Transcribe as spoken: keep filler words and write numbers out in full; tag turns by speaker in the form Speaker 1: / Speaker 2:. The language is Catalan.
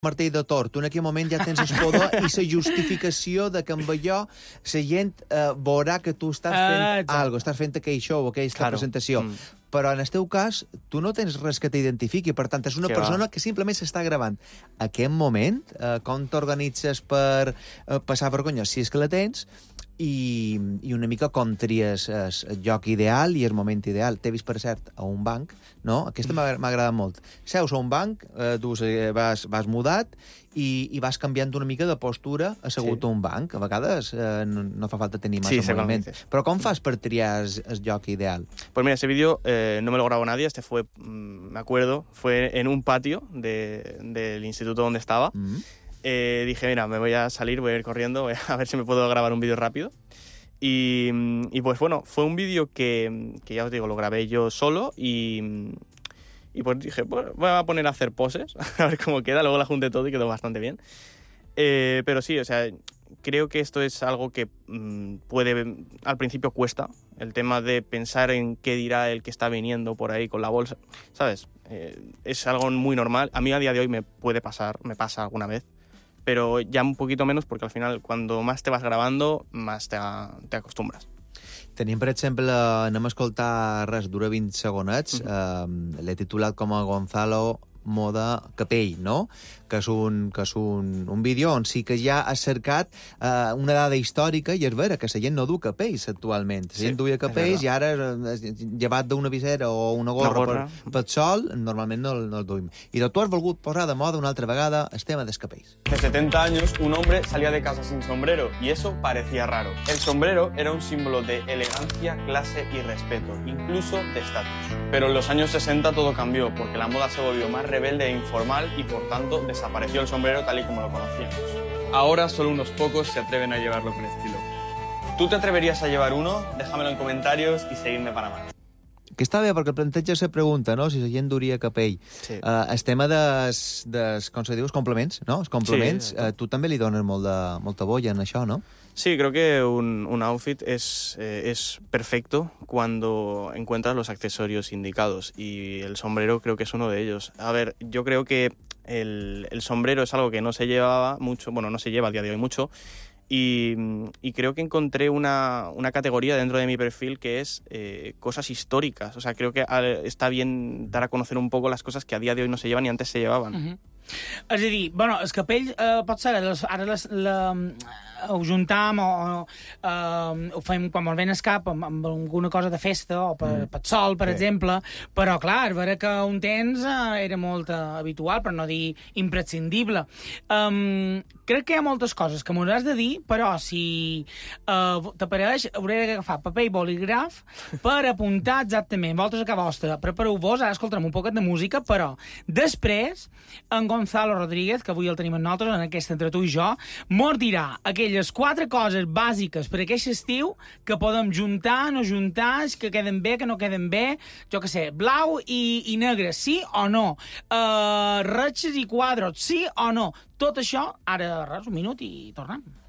Speaker 1: martell de Thor. Tu en aquell moment ja tens el poder i la justificació de que amb allò la gent eh, veurà que tu estàs fent uh, algo, estàs fent aquell show, aquesta claro. presentació. Mm. Però en el teu cas, tu no tens res que t'identifiqui, per tant, és una que persona va. que simplement s'està gravant. A aquest moment, eh, com t'organitzes per eh, passar vergonya, si és que la tens, i, i una mica com tries el lloc ideal i el moment ideal. T'he vist, per cert, a un banc, no? Aquesta m'ha agradat molt. Seus a un banc, eh, tu vas, vas mudat i, i vas canviant una mica de postura assegut sí. a un banc. A vegades eh, no, no fa falta tenir massa sí, moviment. Però com fas per triar el lloc ideal?
Speaker 2: Pues mira, ese vídeo eh, no me lo grabó nadie. Este fue, me acuerdo, fue en un patio de, del instituto donde estaba. Mm-hmm. Eh, dije, mira, me voy a salir, voy a ir corriendo, voy a ver si me puedo grabar un vídeo rápido. Y, y pues bueno, fue un vídeo que, que ya os digo, lo grabé yo solo y, y pues dije, pues voy a poner a hacer poses, a ver cómo queda. Luego la junté todo y quedó bastante bien. Eh, pero sí, o sea, creo que esto es algo que mmm, puede, al principio cuesta, el tema de pensar en qué dirá el que está viniendo por ahí con la bolsa, ¿sabes? Eh, es algo muy normal. A mí a día de hoy me puede pasar, me pasa alguna vez, pero ya un poquito menos porque al final cuando más te vas grabando, más te, te acostumbras.
Speaker 1: Tenim, per exemple, anem a escoltar res, dura vint segonets, mm-hmm. eh, l'he titulat com a Gonzalo Moda Capell, no? Que és un, que és un, un vídeo on sí que ja has cercat eh, una dada històrica i és vera que la gent no du capells actualment. La gent sí, duia capells i ara, llevat d'una visera o una gorra, una gorra. Per, per sol, normalment no, no el duim. I tu has volgut posar de moda una altra vegada el tema dels capells.
Speaker 3: Hace setenta años un hombre salía de casa sin sombrero y eso parecía raro. El sombrero era un símbolo de elegancia, clase y respeto, incluso de estatus. Pero en los años sesenta todo cambió porque la moda se volvió más rebelde e informal y por tanto desapareció el sombrero tal y como lo conocíamos. Ahora solo unos pocos se atreven a llevarlo con estilo. ¿Tú te atreverías a llevar uno? Déjamelo en comentarios y seguidme para más.
Speaker 1: Que està bé, perquè planteja la pregunta, no?, si la gent duria capell. Sí. Uh, el tema des, des, com se diu, els complements, no? Els complements, sí, uh, tu també li dones molt de, molta bolla en això, no?
Speaker 2: Sí, creo que un, un outfit es, eh, es perfecto cuando encuentras los accesorios indicados y el sombrero creo que es uno de ellos. A ver, yo creo que el, el sombrero es algo que no se llevaba mucho, bueno, no se lleva a día de hoy mucho, y, y creo que encontré una, una categoría dentro de mi perfil que es eh, cosas históricas. O sea, creo que está bien dar a conocer un poco las cosas que a día de hoy no se llevan y antes se llevaban.
Speaker 4: Uh-huh. És a dir, bueno, el capell eh, pot ser, ara les, la, ho juntam o, o eh, ho fem quan ens ven el cap amb, amb alguna cosa de festa o per, mm. per sol, per sí. exemple, però clar, és vera que un temps eh, era molt eh, habitual, per no dir imprescindible. Um, crec que hi ha moltes coses que m'ho has de dir, però si eh, t'apareix, hauré d'agafar paper i bolígraf per apuntar exactament. Vosaltres a casa vostra, prepareu-vos, ara escoltarem un poquet de música, però després en Gonzalo Rodríguez, que avui el tenim amb nosaltres, en aquesta entre tu i jo, mos dirà aquelles quatre coses bàsiques per aquest estiu que podem juntar, no juntar, que queden bé, que no queden bé, jo que sé, blau i, i negre, sí o no? Uh, ratxes i quadros, sí o no? Tot això, ara res, un minut i tornem.